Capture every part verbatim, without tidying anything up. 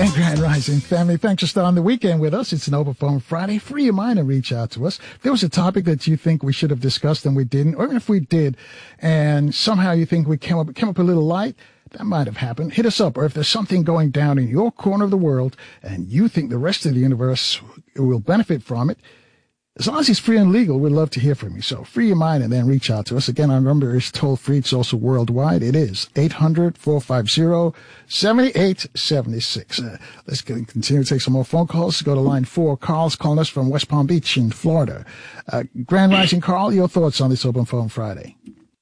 And Grand Rising family, thanks for starting the weekend with us. It's an Open Phone Friday. Free your mind and reach out to us. If there was a topic that you think we should have discussed and we didn't, or even if we did, and somehow you think we came up, came up a little light, that might have happened. Hit us up. Or if there's something going down in your corner of the world and you think the rest of the universe will benefit from it, as long as it's free and legal, we'd love to hear from you. So free your mind and then reach out to us. Again, our number is toll free. It's also worldwide. It is eight hundred, four five zero, seven eight seven six. Uh, let's get, continue to take some more phone calls. Go to line four. Carl's calling us from West Palm Beach in Florida. Uh, Grand Rising, Carl, your thoughts on this Open Phone Friday?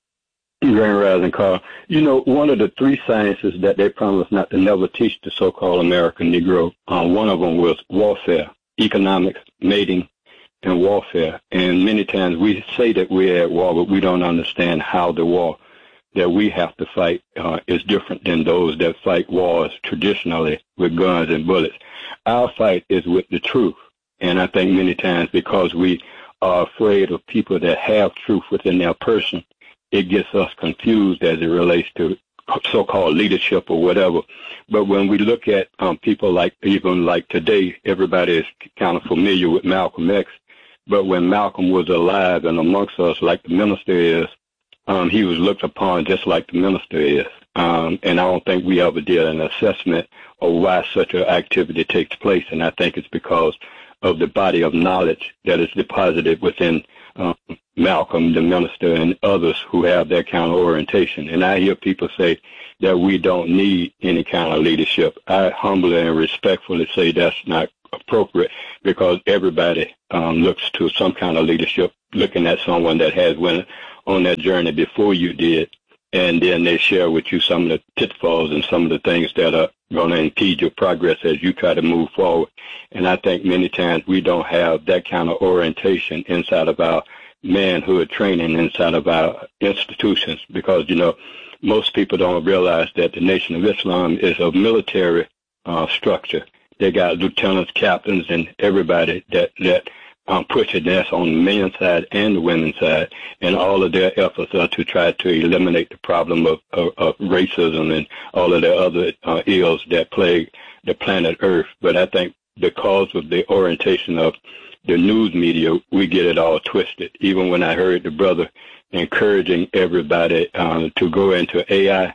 Grand Rising, Carl. You know, one of the three sciences that they promised not to never teach the so-called American Negro, um, one of them was warfare, economics, mating, and warfare. And many times we say that we're at war, but we don't understand how the war that we have to fight uh, is different than those that fight wars traditionally with guns and bullets. Our fight is with the truth. And I think many times because we are afraid of people that have truth within their person, it gets us confused as it relates to so-called leadership or whatever. But when we look at um, people like, even like today, everybody is kind of familiar with Malcolm X. But when Malcolm was alive and amongst us, like the minister is, um, he was looked upon just like the minister is. Um, and I don't think we ever did an assessment of why such an activity takes place. And I think it's because of the body of knowledge that is deposited within um, Malcolm, the minister, and others who have that kind of orientation. And I hear people say that we don't need any kind of leadership. I humbly and respectfully say that's not appropriate because everybody um, looks to some kind of leadership, looking at someone that has went on that journey before you did, and then they share with you some of the pitfalls and some of the things that are going to impede your progress as you try to move forward. And I think many times we don't have that kind of orientation inside of our manhood training, inside of our institutions, because, you know, most people don't realize that the Nation of Islam is a military uh, structure. They got lieutenants, captains, and everybody that that um, push it. That's on the men's side and the women's side, and all of their efforts are to try to eliminate the problem of, of, of racism and all of the other uh, ills that plague the planet Earth. But I think because of the orientation of the news media, we get it all twisted. Even when I heard the brother encouraging everybody um, to go into A I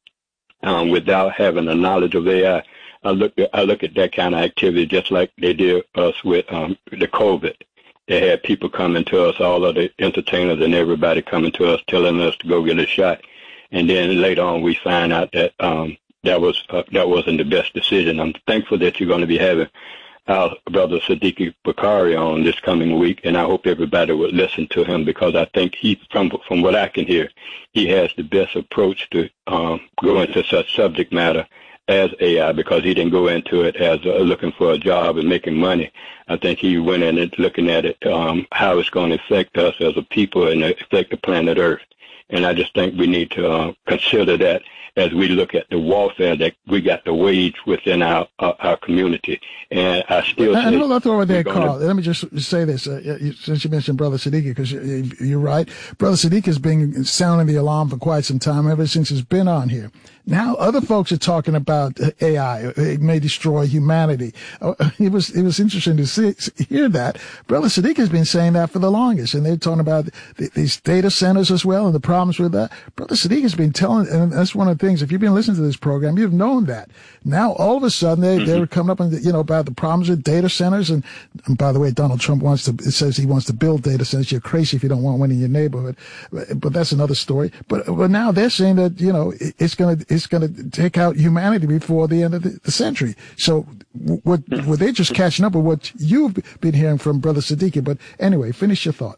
um, without having a knowledge of A I, I look at, I look at that kind of activity just like they did us with um, the COVID. They had people coming to us, all of the entertainers and everybody coming to us, telling us to go get a shot. And then later on, we find out that um, that was uh, that wasn't the best decision. I'm thankful that you're going to be having our brother Sadiq Bakari on this coming week, and I hope everybody would listen to him because I think he, from from what I can hear, he has the best approach to um, go into such subject matter as A I, because he didn't go into it as uh, looking for a job and making money. I think he went in it looking at it, um, how it's going to affect us as a people and affect the planet Earth. And I just think we need to uh, consider that as we look at the warfare that we got to wage within our uh, our community. And I still I, say... Hold on over there, Carl. Let me just say this, uh, since you mentioned Brother Sadiq, because you're right. Brother Sadiq has been sounding the alarm for quite some time, ever since he's been on here. Now other folks are talking about A I. It may destroy humanity. It was it was interesting to see, hear that. Brother Sadiq has been saying that for the longest, and they're talking about the, these data centers as well and the problems with that. Brother Sadiq has been telling, and that's one of the things, if you've been listening to this program, you've known that. Now all of a sudden they mm-hmm. they're coming up and, you know, about the problems with data centers. And, and by the way, Donald Trump wants to, it says he wants to build data centers. You're crazy if you don't want one in your neighborhood. But, but that's another story. But but now they're saying that, you know, it, it's going to it's going to take out humanity before the end of the, the century. So what were they just catching up with what you've been hearing from Brother Siddiqui? But anyway, finish your thought.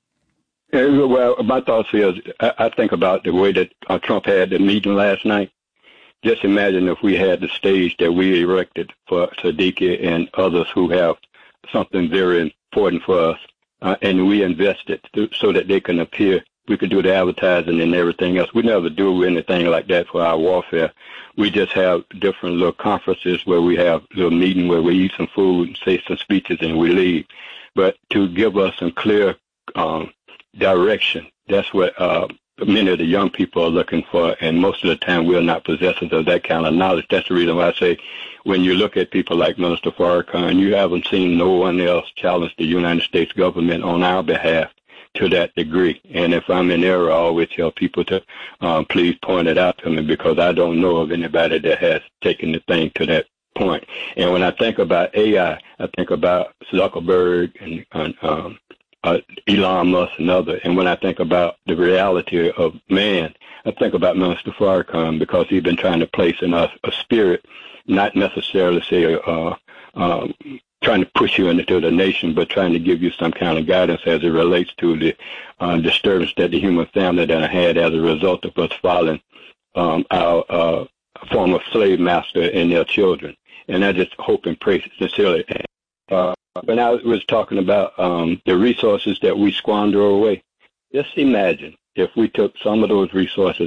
Yeah, well, my thoughts is I, I think about the way that uh, Trump had the meeting last night. Just imagine if we had the stage that we erected for Siddiqui and others who have something very important for us, uh, and we invested to, so that they can appear. We could do the advertising and everything else. We never do anything like that for our warfare. We just have different little conferences where we have a little meeting where we eat some food and say some speeches and we leave. But to give us some clear um, direction, that's what uh, many of the young people are looking for, and most of the time we're not possessors of that kind of knowledge. That's the reason why I say when you look at people like Minister Farrakhan, you haven't seen no one else challenge the United States government on our behalf to that degree. And if I'm in error, I always tell people to um, please point it out to me, because I don't know of anybody that has taken the thing to that point. And when I think about A I, I think about Zuckerberg and, and um, uh, Elon Musk and others. And when I think about the reality of man, I think about Minister Farrakhan, because he's been trying to place in us a spirit, not necessarily say uh, um, trying to push you into the nation, but trying to give you some kind of guidance as it relates to the uh, disturbance that the human family that I had as a result of us following um, our uh, former slave master and their children. And I just hope and pray sincerely. Uh, when I was talking about um, the resources that we squander away, just imagine if we took some of those resources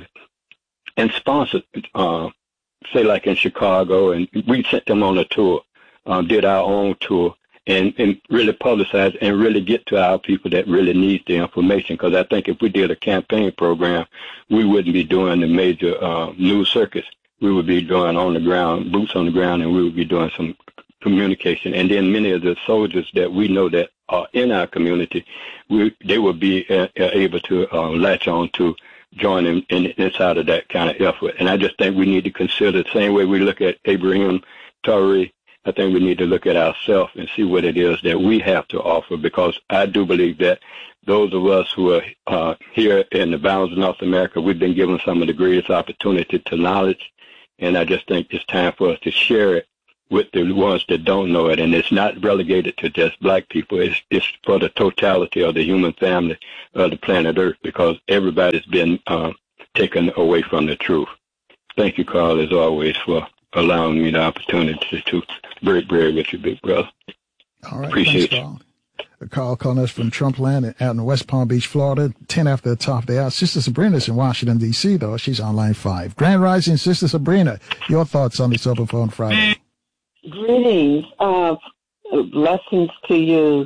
and sponsored, uh, say like in Chicago, and we sent them on a tour. Um, did our own tour and, and really publicize and really get to our people that really need the information. Because I think if we did a campaign program, we wouldn't be doing the major uh, news circuits. We would be doing on the ground, boots on the ground, and we would be doing some communication. And then many of the soldiers that we know that are in our community, we, they would be uh, able to uh, latch on to join in, in inside of that kind of effort. And I just think we need to consider the same way we look at Ibrahim Traoré. I think we need to look at ourselves and see what it is that we have to offer, because I do believe that those of us who are uh, here in the bounds of North America, we've been given some of the greatest opportunity to knowledge, and I just think it's time for us to share it with the ones that don't know it. And it's not relegated to just black people. It's, it's for the totality of the human family of the planet Earth, because everybody's been uh, taken away from the truth. Thank you, Carl, as always, for allowing me the opportunity to break bread with you, big brother. All right. Appreciate thanks, Carl. A call calling us from Trump Land out in West Palm Beach, Florida, ten after the top of the hour. Sister Sabrina's in Washington, D C, though. She's on line five. Grand Rising, Sister Sabrina, your thoughts on this Open Phone Friday? Greetings. Uh, blessings to you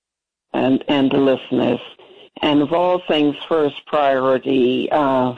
and, and the listeners. And of all things, first priority, uh,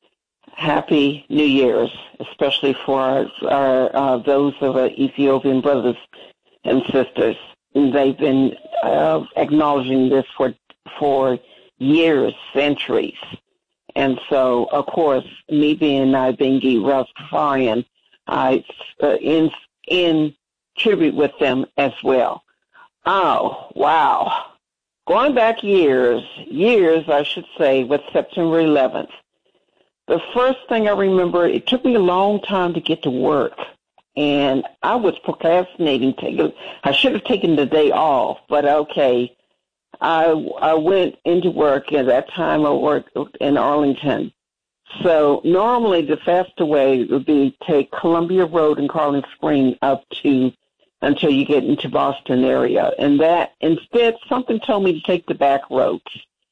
Happy New Year's, especially for our, our uh, those of our Ethiopian brothers and sisters. They've been uh, acknowledging this for for years, centuries. And so, of course, me being Ibingi Rastafarian, I uh, in in tribute with them as well. Oh, wow. Going back years, years, I should say, with September eleventh. The first thing I remember, it took me a long time to get to work, and I was procrastinating. Taking, I should have taken the day off, but okay. I I went into work, at that time I worked in Arlington. So normally the faster way would be take Columbia Road in Carlin Spring up to until you get into Boston area, and that instead something told me to take the back roads.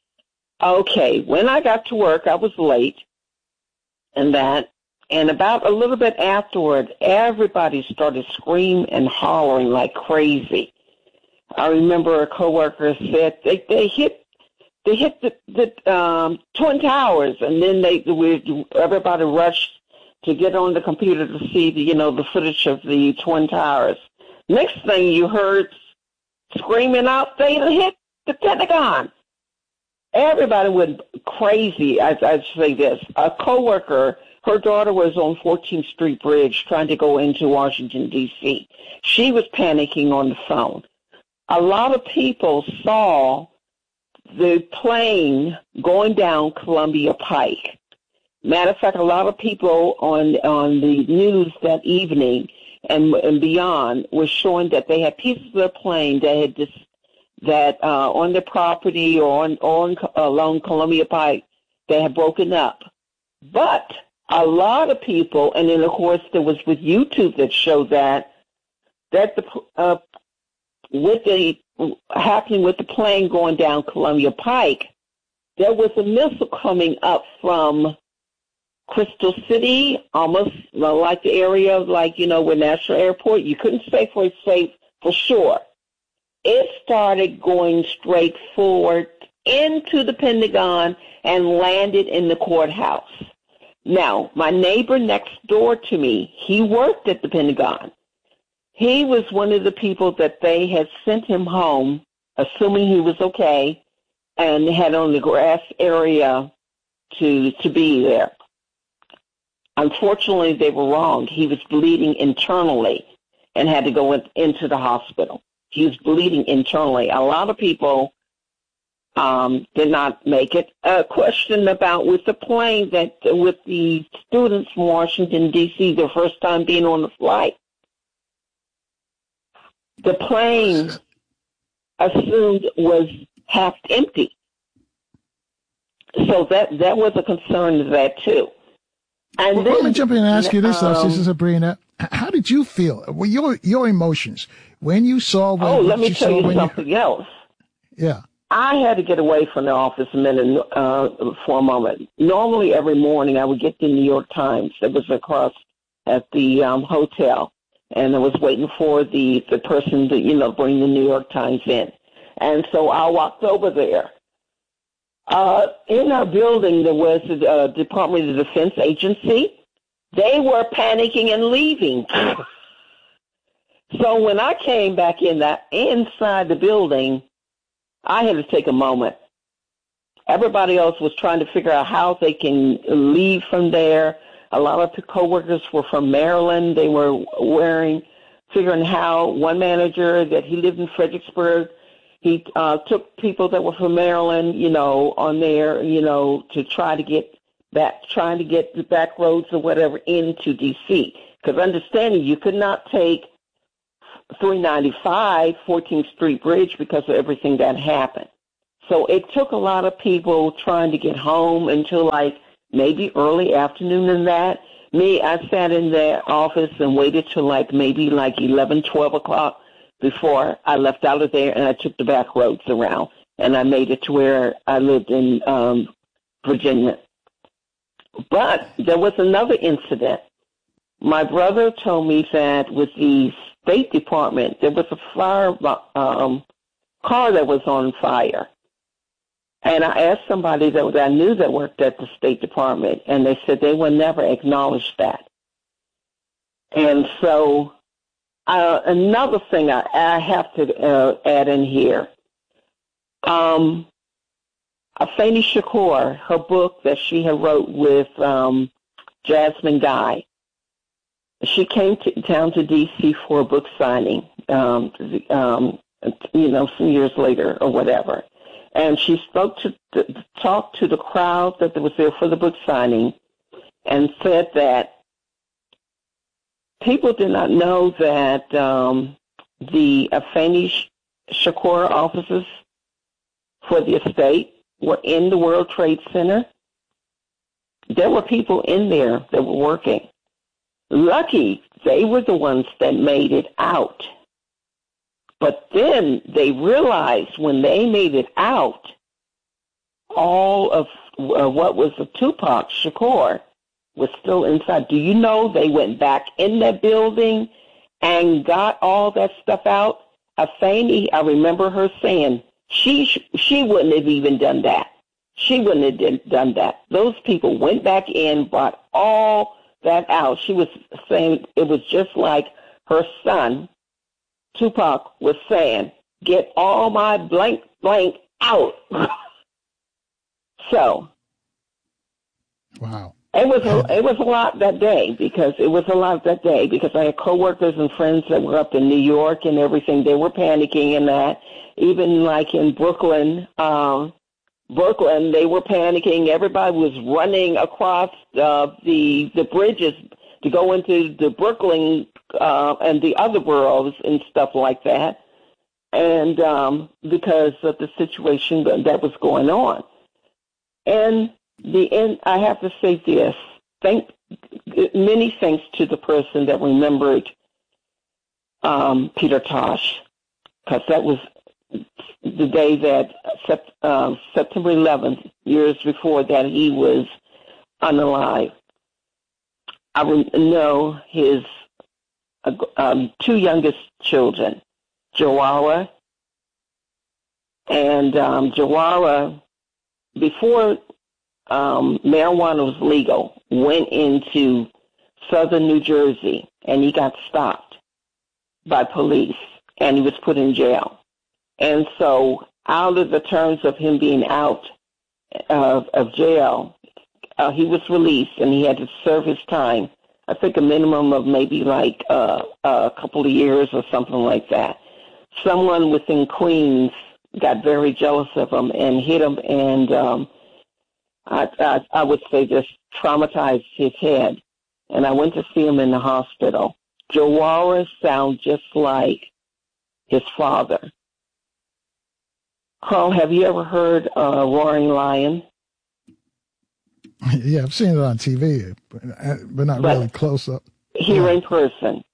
Okay, when I got to work, I was late. And that, and about a little bit afterward, everybody started screaming and hollering like crazy. I remember a coworker said they they hit they hit the, the um, Twin Towers, and then they we, everybody rushed to get on the computer to see the you know the footage of the Twin Towers. Next thing you heard screaming out, they hit the Pentagon. Everybody went crazy. I, I'd say this. A coworker, her daughter was on fourteenth Street Bridge trying to go into Washington, D C. She was panicking on the phone. A lot of people saw the plane going down Columbia Pike. Matter of fact, a lot of people on on the news that evening and, and beyond was showing that they had pieces of the plane that had dis that uh, on their property or on, on along Columbia Pike, they had broken up. But a lot of people, and then of course there was with YouTube that showed that, that the uh, with the happening with the plane going down Columbia Pike, there was a missile coming up from Crystal City, almost like the area of like, you know, with National Airport. You couldn't say for safe for sure. It started going straight forward into the Pentagon and landed in the courthouse. Now, my neighbor next door to me, he worked at the Pentagon. he was one of the people that they had sent him home, assuming he was okay, and had on the grass area to to be there. Unfortunately, they were wrong. He was bleeding internally and had to go in, into the hospital. He was bleeding internally. A lot of people um, did not make it. A question about with the plane that with the students from Washington, D C, their first time being on the flight. The plane assumed was half empty. So that, that was a concern of that, too. And well, then, let me jump in and ask you this, um, though, Sister Sabrina. How did you feel? Well, your your emotions when you saw when Oh, let me you tell you something you, else. Yeah. I had to get away from the office a minute uh, for a moment. Normally, every morning, I would get the New York Times that was across at the um, hotel, and I was waiting for the, the person to, you know, bring the New York Times in. And so I walked over there. Uh, in our building, there was the uh, Department of Defense Agency. They were panicking and leaving. So when I came back in that inside the building, I had to take a moment. Everybody else was trying to figure out how they can leave from there. A lot of the coworkers were from Maryland. They were wearing, figuring how one manager that he lived in Fredericksburg, he uh, took people that were from Maryland, you know, on there, you know, to try to get back, trying to get the back roads or whatever into D C. Because understanding you could not take three ninety-five, fourteenth Street Bridge because of everything that happened. So it took a lot of people trying to get home until like maybe early afternoon and that. Me, I sat in the office and waited till like maybe like eleven, twelve o'clock before I left out of there, and I took the back roads around, and I made it to where I lived in um, Virginia. But there was another incident. My brother told me that with the State Department, there was a fire um, car that was on fire. And I asked somebody that I knew that worked at the State Department, and they said they would never acknowledge that. And so uh, another thing I, I have to uh, add in here, um, Afeni Shakur, her book that she had wrote with um, Jasmine Guy, she came to, down to D C for a book signing, um, um, you know, some years later or whatever. And she spoke to, to talked to the crowd that was there for the book signing and said that people did not know that um, the Afeni Shakur offices for the estate were in the World Trade Center. There were people in there that were working. Lucky they were the ones that made it out. But then they realized when they made it out, all of uh, what was the Tupac Shakur was still inside. Do you know they went back in that building and got all that stuff out? Afeni, I remember her saying she she wouldn't have even done that. She wouldn't have done that. Those people went back in, brought all that out. She was saying it was just like her son, Tupac, was saying, get all my blank blank out. So, wow, it was a, it was a lot that day because it was a lot that day because I had coworkers and friends that were up in New York and everything. They were panicking and that. Even like in Brooklyn, um, Brooklyn, they were panicking. Everybody was running across uh, the the bridges to go into the Brooklyn uh, and the other boroughs and stuff like that, and um, because of the situation that was going on. And the end, I have to say this: thank many thanks to the person that remembered um, Peter Tosh, because that was the day that sept, uh, September eleventh, years before that, he was unalive. I know his uh, um, two youngest children, Jawara, and um, Jawara, before um, marijuana was legal, went into southern New Jersey, and he got stopped. by police, and he was put in jail. And so out of the terms of him being out of, of jail, uh, he was released, and he had to serve his time, I think a minimum of maybe like uh, a couple of years or something like that. Someone within Queens got very jealous of him and hit him, and um, I, I, I would say just traumatized his head. And I went to see him in the hospital. Jawara sounds just like his father. Carl, have you ever heard uh, Roaring Lion? Yeah, I've seen it on T V, but, but not but really close up. Here yeah. in person.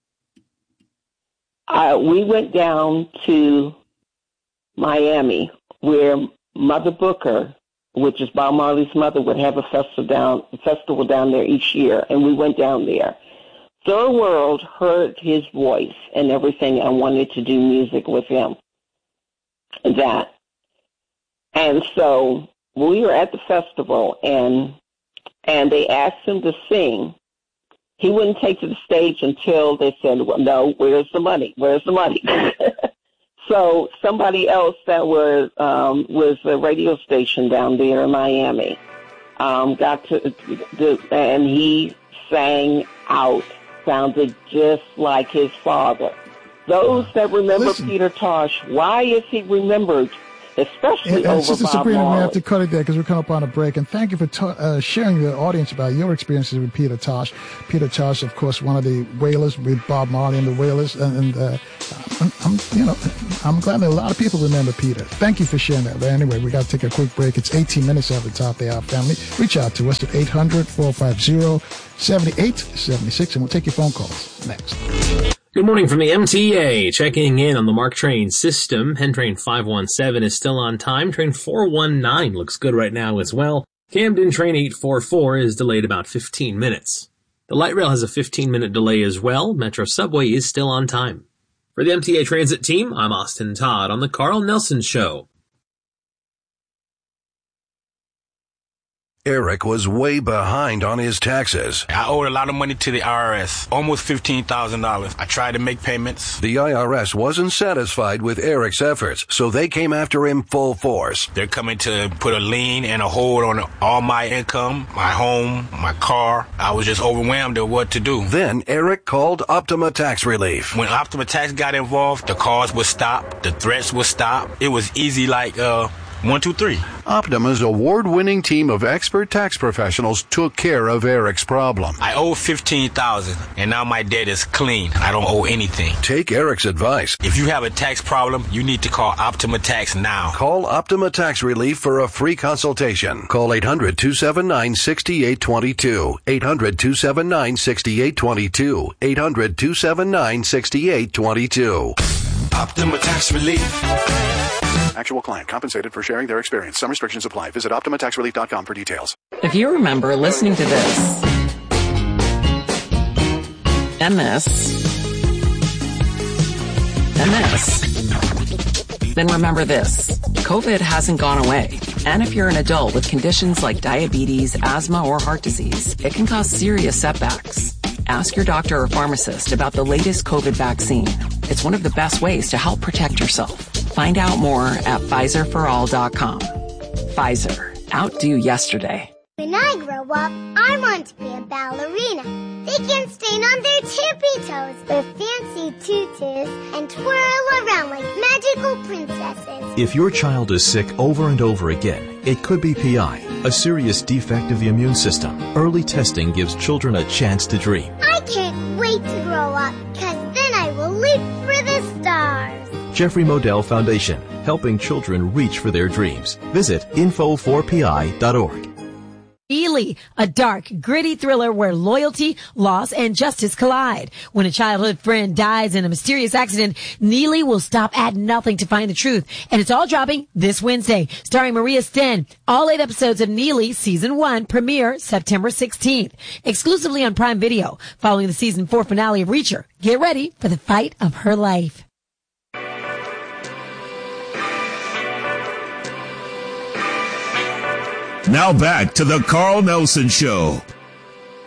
Uh, we went down to Miami, where Mother Booker, which is Bob Marley's mother, would have a festival down, a festival down there each year, and we went down there. The world heard his voice and everything and wanted to do music with him. That. And so we were at the festival, and and they asked him to sing. He wouldn't take to the stage until they said, well, no, where's the money? Where's the money? So somebody else that was um, was a radio station down there in Miami um, got to, to, and he sang out, sounded just like his father. Those that remember Listen. Peter Tosh, why is he remembered? Especially and, and over Sister Bob Sabrina, Marley. We have to cut it there because we're coming up on a break. And thank you for ta- uh, sharing the audience about your experiences with Peter Tosh. Peter Tosh, of course, one of the Wailers with Bob Marley and the Wailers. And, and uh, I'm, I'm, you know, I'm glad that a lot of people remember Peter. Thank you for sharing that. But anyway, we got to take a quick break. It's eighteen minutes after the top of the hour, family. Reach out to us at eight hundred, four five zero, seven eight seven six, and we'll take your phone calls next. Good morning from the M T A. Checking in on the MARC train system. Penn Train five one seven is still on time. Train four one nine looks good right now as well. Camden Train eight four four is delayed about fifteen minutes. The light rail has a fifteen minute delay as well. Metro Subway is still on time. For the M T A Transit team, I'm Austin Todd on the Carl Nelson Show. Eric was way behind on his taxes. I owed a lot of money to the I R S, almost fifteen thousand dollars. I tried to make payments. The I R S wasn't satisfied with Eric's efforts, so they came after him full force. They're coming to put a lien and a hold on all my income, my home, my car. I was just overwhelmed at what to do. Then Eric called Optima Tax Relief. When Optima Tax got involved, the calls would stop, the threats would stop. It was easy like, uh... One, two, three. Optima's award-winning team of expert tax professionals took care of Eric's problem. I owe fifteen thousand dollars, and now my debt is clean. I don't owe anything. Take Eric's advice. If you have a tax problem, you need to call Optima Tax now. Call Optima Tax Relief for a free consultation. Call eight hundred, two seven nine, six eight two two. eight hundred, two seven nine, six eight two two. eight hundred, two seven nine, six eight two two. Optima Tax Relief. Actual client compensated for sharing their experience. Some restrictions apply. Visit optima tax relief dot com for details. If you remember listening to this and this and this, then remember this. COVID hasn't gone away. And if you're an adult with conditions like diabetes, asthma, or heart disease, it can cause serious setbacks. Ask your doctor or pharmacist about the latest COVID vaccine. It's one of the best ways to help protect yourself. Find out more at Pfizer for all dot com. Pfizer. Outdo yesterday. When I grow up, I want to be a ballerina. They can stand on their tippy toes with fancy tutus and twirl around like magical princesses. If your child is sick over and over again, it could be P I, a serious defect of the immune system. Early testing gives children a chance to dream. I can't wait to grow up, because then I will leap for the stars. Jeffrey Modell Foundation, helping children reach for their dreams. Visit info four p i dot org. Neely, a dark, gritty thriller where loyalty, loss, and justice collide. When a childhood friend dies in a mysterious accident, Neely will stop at nothing to find the truth. And it's all dropping this Wednesday, starring Maria Sten. All eight episodes of Neely Season one premiere September sixteenth, exclusively on Prime Video. Following the Season four finale of Reacher, get ready for the fight of her life. Now back to the Carl Nelson Show